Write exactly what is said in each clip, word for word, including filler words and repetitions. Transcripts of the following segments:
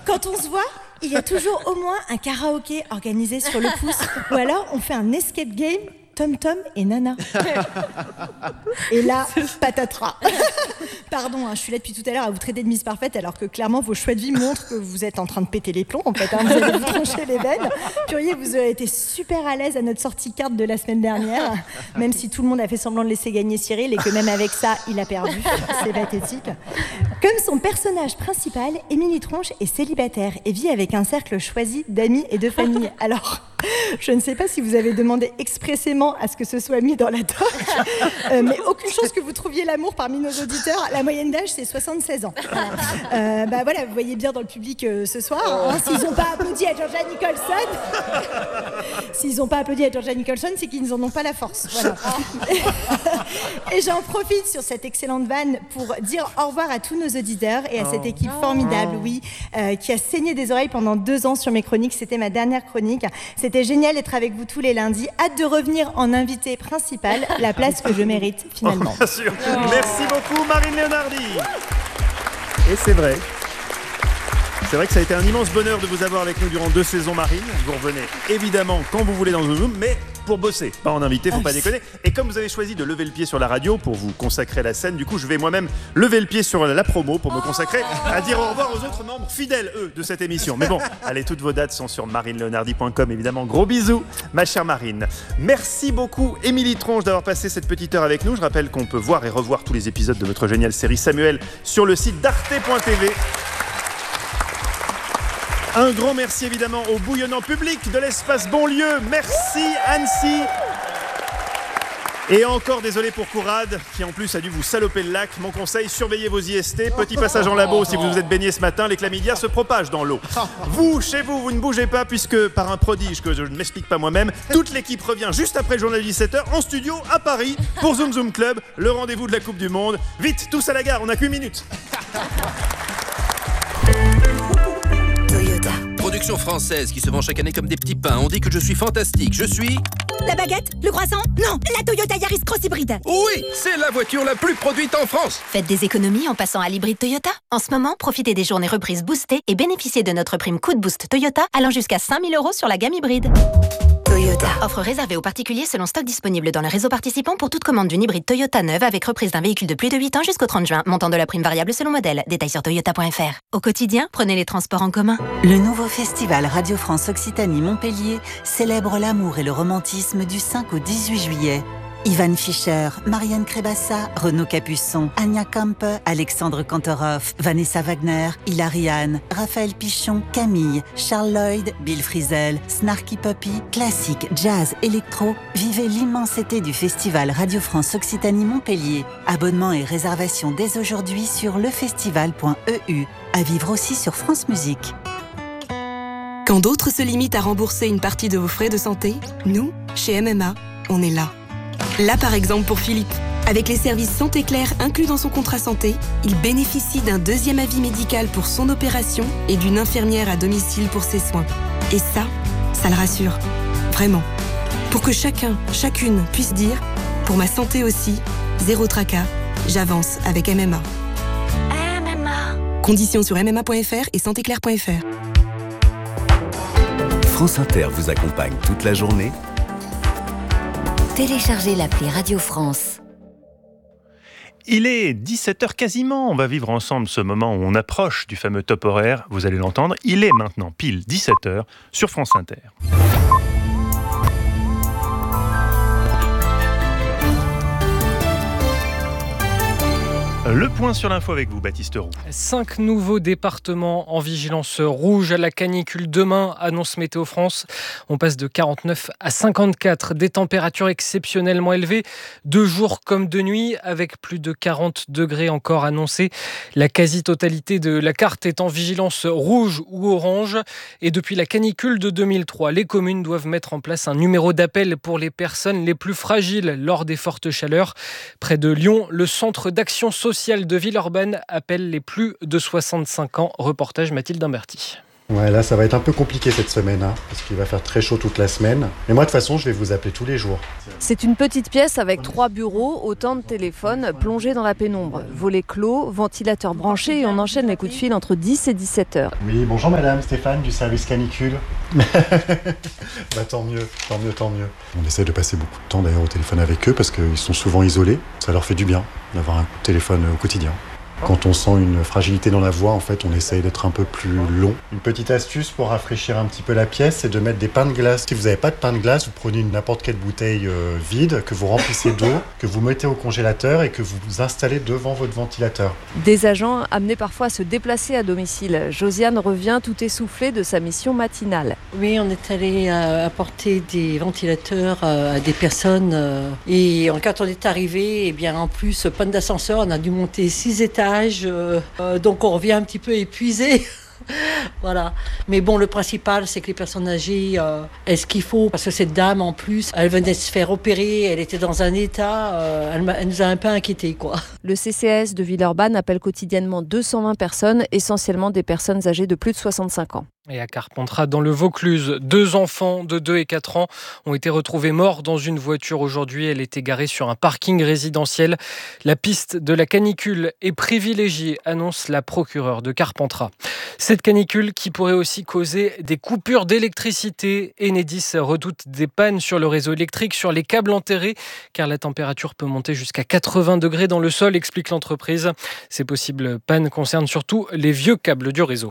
Quand on se voit, il y a toujours au moins un karaoké organisé sur le pouce. Ou alors, on fait un escape game Tom Tom et Nana. Et là, patatras. Pardon, hein, je suis là depuis tout à l'heure à vous traiter de Miss Parfaite alors que clairement vos choix de vie montrent que vous êtes en train de péter les plombs en fait. Hein, vous allez vous trancher les veines. Purier, vous avez été super à l'aise à notre sortie carte de la semaine dernière, même si tout le monde a fait semblant de laisser gagner Cyril et que même avec ça, il a perdu. C'est pathétique. Comme son personnage principal, Émilie Tronche est célibataire et vit avec un cercle choisi d'amis et de famille. Alors, je ne sais pas si vous avez demandé expressément à ce que ce soit mis dans la doc, euh, mais aucune chance que vous trouviez l'amour parmi nos auditeurs. La moyenne d'âge, c'est soixante-seize ans. Voilà. Euh, bah voilà, vous voyez bien dans le public euh, ce soir, hein, s'ils n'ont pas applaudi à Georgia Nicholson, s'ils n'ont pas applaudi à Georgia Nicholson, c'est qu'ils n'en ont pas la force. Voilà. Et j'en profite sur cette excellente vanne pour dire au revoir à tous nos auditeurs et à cette équipe formidable, oui, euh, qui a saigné des oreilles pendant deux ans sur mes chroniques. C'était ma dernière chronique. C'était génial d'être avec vous tous les lundis. Hâte de revenir en invité principal, la place que je mérite finalement. Bien sûr. Merci beaucoup Marine Leonardi. Et c'est vrai. C'est vrai que ça a été un immense bonheur de vous avoir avec nous durant deux saisons, Marine. Vous revenez évidemment quand vous voulez dans le Zoom, mais pour bosser, pas en invité, faut pas déconner. Et comme vous avez choisi de lever le pied sur la radio pour vous consacrer à la scène, du coup, je vais moi-même lever le pied sur la promo pour me consacrer à dire au revoir aux autres membres fidèles, eux, de cette émission. Mais bon, allez, toutes vos dates sont sur marine leonardi point com, évidemment. Gros bisous, ma chère Marine. Merci beaucoup, Émilie Tronche, d'avoir passé cette petite heure avec nous. Je rappelle qu'on peut voir et revoir tous les épisodes de votre géniale série Samuel sur le site d'arte point t v. Un grand merci évidemment au bouillonnant public de l'espace Bonlieu. Merci Annecy. Et encore désolé pour Courade, qui en plus a dû vous saloper le lac. Mon conseil, surveillez vos I S T. Petit passage en labo si vous vous êtes baigné ce matin. Les chlamydia se propagent dans l'eau. Vous, chez vous, vous ne bougez pas puisque par un prodige que je ne m'explique pas moi-même, toute l'équipe revient juste après le journal de dix-sept heures en studio à Paris pour Zoom Zoom Club, le rendez-vous de la Coupe du Monde. Vite, tous à la gare, on n'a qu'une minute. Production française qui se vend chaque année comme des petits pains. On dit que je suis fantastique. Je suis... La baguette? Le croissant? Non, la Toyota Yaris Cross Hybride. Oui, c'est la voiture la plus produite en France. Faites des économies en passant à l'hybride Toyota. En ce moment, profitez des journées reprises boostées et bénéficiez de notre prime coup de boost Toyota allant jusqu'à cinq mille euros sur la gamme hybride. Toyota. Offre réservée aux particuliers selon stock disponible dans le réseau participant pour toute commande d'une hybride Toyota neuve avec reprise d'un véhicule de plus de huit ans jusqu'au trente juin. Montant de la prime variable selon modèle. Détails sur toyota point f r. Au quotidien, prenez les transports en commun. Le nouveau festival Radio France Occitanie Montpellier célèbre l'amour et le romantisme du cinq au dix-huit juillet. Ivan Fischer, Marianne Crébassa, Renaud Capuçon, Anya Kampe, Alexandre Kantorov, Vanessa Wagner, Hilary Hahn, Raphaël Pichon, Camille, Charles Lloyd, Bill Frisell, Snarky Puppy, classique, jazz, électro. Vivez l'immense été du festival Radio France Occitanie Montpellier. Abonnement et réservation dès aujourd'hui sur lefestival point e u. À vivre aussi sur France Musique. Quand d'autres se limitent à rembourser une partie de vos frais de santé, nous, chez M M A, on est là. Là, par exemple, pour Philippe. Avec les services Santé Claire inclus dans son contrat santé, il bénéficie d'un deuxième avis médical pour son opération et d'une infirmière à domicile pour ses soins. Et ça, ça le rassure. Vraiment. Pour que chacun, chacune puisse dire « Pour ma santé aussi, zéro tracas, j'avance avec M M A ». M M A. Conditions sur m m a point f r et santé claire point f r. France Inter vous accompagne toute la journée. Téléchargez l'appli Radio France. Il est dix-sept heures quasiment. On va vivre ensemble ce moment où on approche du fameux top horaire. Vous allez l'entendre. Il est maintenant pile dix-sept heures sur France Inter. Le point sur l'info avec vous, Baptiste Roux. Cinq nouveaux départements en vigilance rouge à la canicule demain, annonce Météo France. On passe de quarante-neuf à cinquante-quatre, des températures exceptionnellement élevées, de jour comme de nuit, avec plus de quarante degrés encore annoncés. La quasi-totalité de la carte est en vigilance rouge ou orange. Et depuis la canicule de deux mille trois, les communes doivent mettre en place un numéro d'appel pour les personnes les plus fragiles lors des fortes chaleurs. Près de Lyon, le centre d'action sociale de Villeurbanne appelle les plus de soixante-cinq ans. Reportage Mathilde Imberti. Ouais, là, ça va être un peu compliqué cette semaine, hein, parce qu'il va faire très chaud toute la semaine. Mais moi, de toute façon, je vais vous appeler tous les jours. C'est une petite pièce avec trois bureaux, autant de téléphones plongés dans la pénombre. Volets clos, ventilateur branché et on enchaîne les coups de fil entre dix et dix-sept heures. Oui, bonjour madame, Stéphane du service canicule. Bah tant mieux, tant mieux, tant mieux. On essaie de passer beaucoup de temps d'ailleurs au téléphone avec eux parce qu'ils sont souvent isolés. Ça leur fait du bien d'avoir un coup de téléphone au quotidien. Quand on sent une fragilité dans la voix, en fait, on essaye d'être un peu plus long. Une petite astuce pour rafraîchir un petit peu la pièce, c'est de mettre des pains de glace. Si vous n'avez pas de pain de glace, vous prenez une n'importe quelle bouteille euh, vide, que vous remplissez d'eau, que vous mettez au congélateur et que vous vous installez devant votre ventilateur. Des agents amenés parfois à se déplacer à domicile. Josiane revient tout essoufflée de sa mission matinale. Oui, on est allé euh, apporter des ventilateurs euh, à des personnes. Euh, et quand on est arrivé, eh bien, en plus, panne d'ascenseur, on a dû monter six étages. Euh, euh, donc on revient un petit peu épuisé. Voilà. Mais bon, le principal, c'est que les personnes âgées euh, aient ce qu'il faut. Parce que cette dame, en plus, elle venait de se faire opérer, elle était dans un état, euh, elle, elle nous a un peu inquiétés, quoi. Le C C A S de Villeurbanne appelle quotidiennement deux cent vingt personnes, essentiellement des personnes âgées de plus de soixante-cinq ans. Et à Carpentras, dans le Vaucluse, deux enfants de deux et quatre ans ont été retrouvés morts dans une voiture aujourd'hui. Elle était garée sur un parking résidentiel. La piste de la canicule est privilégiée, annonce la procureure de Carpentras. Cette canicule qui pourrait aussi causer des coupures d'électricité. Enedis redoute des pannes sur le réseau électrique, sur les câbles enterrés, car la température peut monter jusqu'à quatre-vingts degrés dans le sol, explique l'entreprise. Ces possibles pannes concernent surtout les vieux câbles du réseau.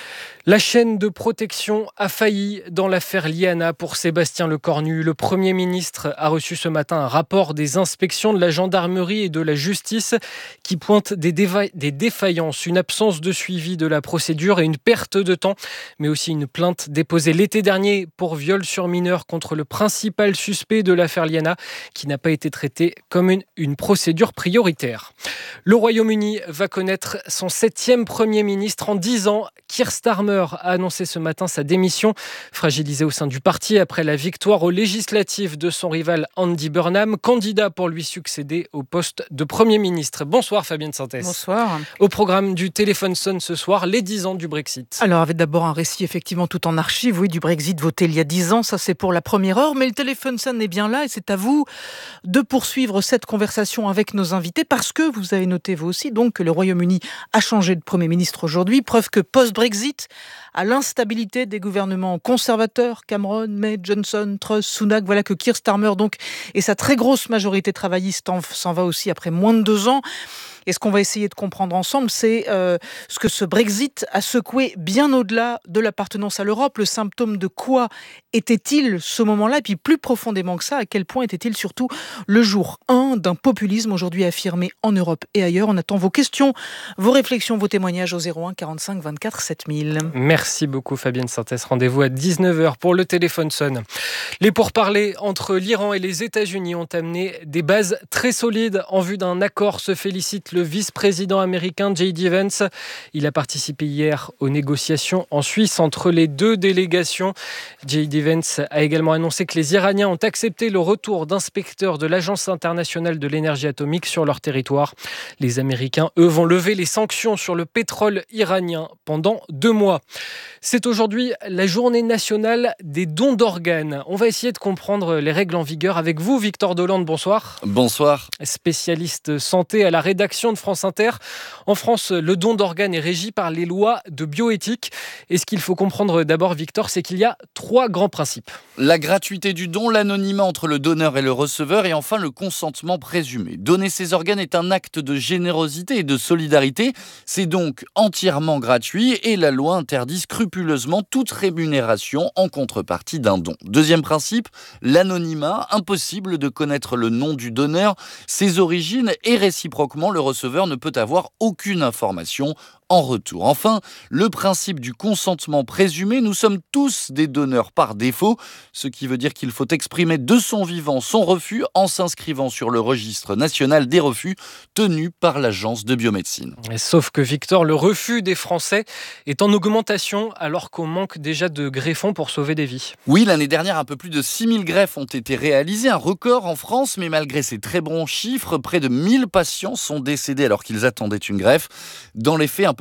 La chaîne de protection a failli dans l'affaire Liana pour Sébastien Lecornu. Le Premier ministre a reçu ce matin un rapport des inspections de la gendarmerie et de la justice qui pointe des, déva- des défaillances, une absence de suivi de la procédure et une perte de temps, mais aussi une plainte déposée l'été dernier pour viol sur mineur contre le principal suspect de l'affaire Liana qui n'a pas été traité comme une, une procédure prioritaire. Le Royaume-Uni va connaître son septième Premier ministre en dix ans. Keir Starmer a annoncé ce matin sa démission, fragilisée au sein du parti après la victoire aux législatives de son rival Andy Burnham, candidat pour lui succéder au poste de Premier ministre. Bonsoir Fabienne Santès. Bonsoir. Au programme du Téléphone sonne ce soir, les dix ans du Brexit. Alors avec d'abord un récit effectivement tout en archive, oui, du Brexit voté il y a dix ans, ça c'est pour la première heure, mais le Téléphone sonne est bien là et c'est à vous de poursuivre cette conversation avec nos invités parce que vous avez noté vous aussi donc que le Royaume-Uni a changé de Premier ministre aujourd'hui, preuve que post-Brexit, à l'instabilité des gouvernements conservateurs, Cameron, May, Johnson, Truss, Sunak, voilà que Keir Starmer donc et sa très grosse majorité travailliste s'en va aussi après moins de deux ans. Et ce qu'on va essayer de comprendre ensemble, c'est euh, ce que ce Brexit a secoué bien au-delà de l'appartenance à l'Europe. Le symptôme de quoi était-il ce moment-là ? Et puis plus profondément que ça, à quel point était-il surtout le jour un d'un populisme aujourd'hui affirmé en Europe et ailleurs ? On attend vos questions, vos réflexions, vos témoignages au zéro un quarante-cinq vingt-quatre sept mille. Merci beaucoup Fabienne Santès. Rendez-vous à dix-neuf heures pour le Téléphone sonne. Les pourparlers entre l'Iran et les États-Unis ont amené des bases très solides en vue d'un accord, se félicite le vice-président américain J D Vance. Il a participé hier aux négociations en Suisse entre les deux délégations. J D Vance a également annoncé que les Iraniens ont accepté le retour d'inspecteurs de l'Agence internationale de l'énergie atomique sur leur territoire. Les Américains, eux, vont lever les sanctions sur le pétrole iranien pendant deux mois. C'est aujourd'hui la journée nationale des dons d'organes. On va essayer de comprendre les règles en vigueur avec vous, Victor Dolande. Bonsoir. Bonsoir. Spécialiste santé à la rédaction de France Inter. En France, le don d'organes est régi par les lois de bioéthique. Et ce qu'il faut comprendre d'abord, Victor, c'est qu'il y a trois grands principes. La gratuité du don, l'anonymat entre le donneur et le receveur et enfin le consentement présumé. Donner ses organes est un acte de générosité et de solidarité. C'est donc entièrement gratuit et la loi interdit scrupuleusement toute rémunération en contrepartie d'un don. Deuxième principe, l'anonymat. Impossible de connaître le nom du donneur, ses origines et réciproquement le receveur ne peut avoir aucune information en retour. Enfin, le principe du consentement présumé, nous sommes tous des donneurs par défaut, ce qui veut dire qu'il faut exprimer de son vivant son refus en s'inscrivant sur le registre national des refus tenu par l'Agence de biomédecine. Et sauf que Victor, le refus des Français est en augmentation alors qu'on manque déjà de greffons pour sauver des vies. Oui, l'année dernière, un peu plus de six mille greffes ont été réalisées, un record en France, mais malgré ces très bons chiffres, près de mille patients sont décédés alors qu'ils attendaient une greffe. Dans les faits, un peu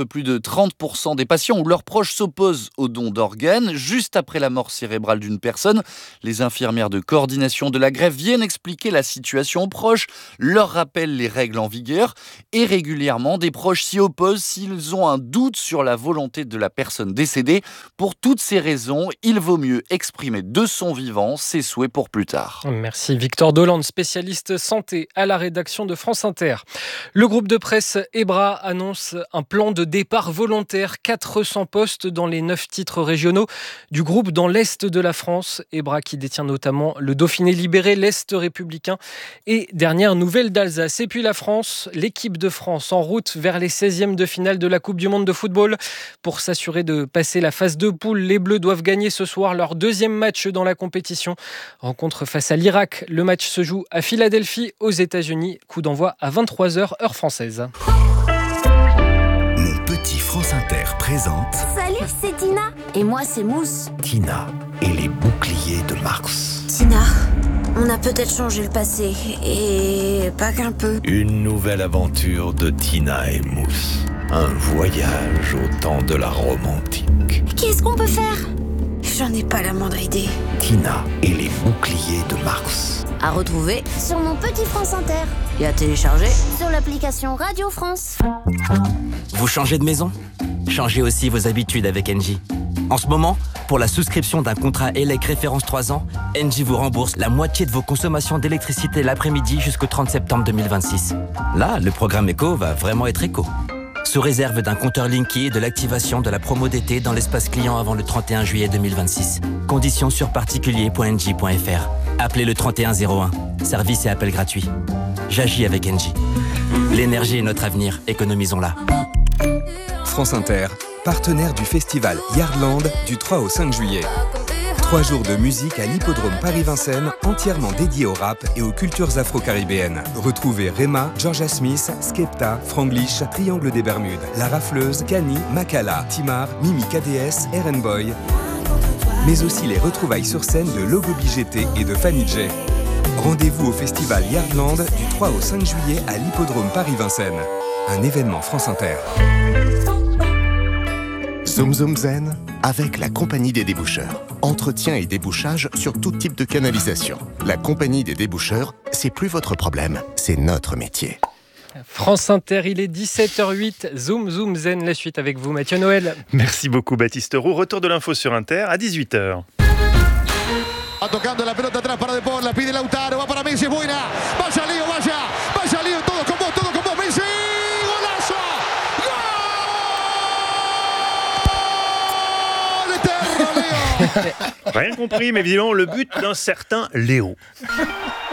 peu plus de trente pour cent des patients ou leurs proches s'opposent au don d'organes. Juste après la mort cérébrale d'une personne, les infirmières de coordination de la greffe viennent expliquer la situation aux proches, leur rappellent les règles en vigueur et régulièrement, des proches s'y opposent s'ils ont un doute sur la volonté de la personne décédée. Pour toutes ces raisons, il vaut mieux exprimer de son vivant ses souhaits pour plus tard. Merci Victor Dolande, spécialiste santé à la rédaction de France Inter. Le groupe de presse EBRA annonce un plan de départ volontaire, quatre cents postes dans les neuf titres régionaux du groupe dans l'Est de la France. EBRA qui détient notamment le Dauphiné libéré, l'Est républicain et dernière nouvelle d'Alsace. Et puis la France, l'équipe de France en route vers les seizièmes de finale de la Coupe du Monde de football. Pour s'assurer de passer la phase de poule, les Bleus doivent gagner ce soir leur deuxième match dans la compétition. Rencontre face à l'Irak. Le match se joue à Philadelphie, aux États-Unis. Coup d'envoi à vingt-trois heures, heure française. Mon petit France Inter présente Salut, c'est Tina. Et moi, c'est Mousse. Tina et les boucliers de Mars. Tina, on a peut-être changé le passé. Et pas qu'un peu. Une nouvelle aventure de Tina et Mousse. Un voyage au temps de la Rome antique. Qu'est-ce qu'on peut faire ? J'en ai pas la moindre idée. Tina et les boucliers de Mars. À retrouver sur mon petit France Inter. Et à télécharger sur l'application Radio France. Vous changez de maison ? Changez aussi vos habitudes avec Engie. En ce moment, pour la souscription d'un contrat E L E C référence trois ans, Engie vous rembourse la moitié de vos consommations d'électricité l'après-midi jusqu'au trente septembre deux mille vingt-six. Là, le programme éco va vraiment être éco. Sous réserve d'un compteur Linky et de l'activation de la promo d'été dans l'espace client avant le trente et un juillet deux mille vingt-six. Conditions sur particulier point engie point f r. Appelez le trente et un zéro un. Service et appel gratuit. J'agis avec Engie. L'énergie est notre avenir. Économisons-la. France Inter, partenaire du festival Yardland du trois au cinq juillet. Trois jours de musique à l'hippodrome Paris-Vincennes, entièrement dédié au rap et aux cultures afro-caribéennes. Retrouvez Rema, Georgia Smith, Skepta, Franglish, Triangle des Bermudes, La Rafleuse, Kani, Makala, Timar, Mimi K D S, Eren Boy. Mais aussi les retrouvailles sur scène de Logo B G T et de Fanny J. Rendez-vous au festival Yardland du trois au cinq juillet à l'hippodrome Paris-Vincennes. Un événement France Inter. Zoom Zoom Zen avec la Compagnie des déboucheurs. Entretien et débouchage sur tout type de canalisation. La Compagnie des déboucheurs, c'est plus votre problème, c'est notre métier. France Inter, il est dix-sept heures huit. Zoom Zoom Zen, la suite avec vous, Mathieu Noël. Merci beaucoup Baptiste Roux. Retour de l'info sur Inter à dix-huit heures. Tocando la pelota atrás para De Paul, la pide Lautaro, va para Messi, buena. Vaya lío, vaya, vaya lío, todo con vos, todo con vos, Messi. Golazo. Gol! Eterno, Léo. Rien compris, mais visiblement le but d'un certain Léo.